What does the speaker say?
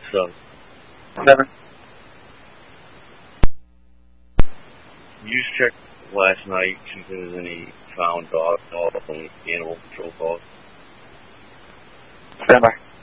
So, 7. you just checked last night, see if there was any found dog on animal control calls. Stand by.